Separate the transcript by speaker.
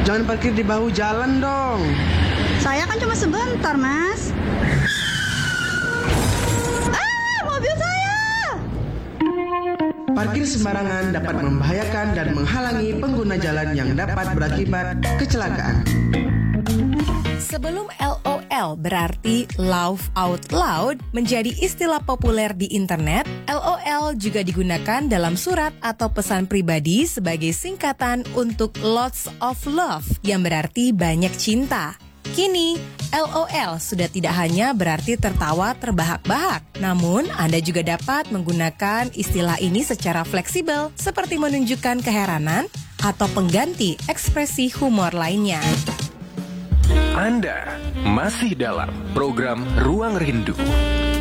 Speaker 1: Jangan parkir di bahu jalan dong.
Speaker 2: Saya kan cuma sebentar, Mas. Mobil saya!
Speaker 1: Parkir sembarangan dapat membahayakan dan menghalangi pengguna jalan yang dapat berakibat kecelakaan.
Speaker 3: Sebelum LOL berarti laugh out loud menjadi istilah populer di internet, LOL juga digunakan dalam surat atau pesan pribadi sebagai singkatan untuk lots of love yang berarti banyak cinta. Kini, LOL sudah tidak hanya berarti tertawa terbahak-bahak, namun Anda juga dapat menggunakan istilah ini secara fleksibel seperti menunjukkan keheranan atau pengganti ekspresi humor lainnya.
Speaker 4: Anda masih dalam program Ruang Rindu.